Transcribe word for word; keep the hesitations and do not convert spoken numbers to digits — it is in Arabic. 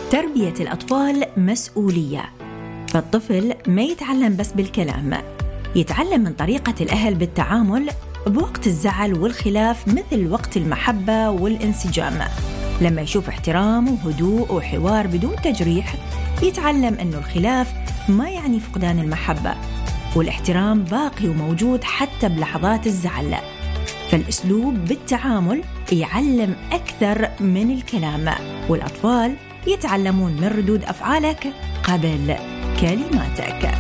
تربية الأطفال مسؤولية، فالطفل ما يتعلم بس بالكلام، يتعلم من طريقة الأهل بالتعامل بوقت الزعل والخلاف، مثل وقت المحبة والانسجام. لما يشوف احترام وهدوء وحوار بدون تجريح، يتعلم أنه الخلاف ما يعني فقدان المحبة، والاحترام باقي وموجود حتى بلحظات الزعل. فالأسلوب بالتعامل يعلم أكثر من الكلام، والأطفال يتعلمون من ردود أفعالك قبل كلماتك.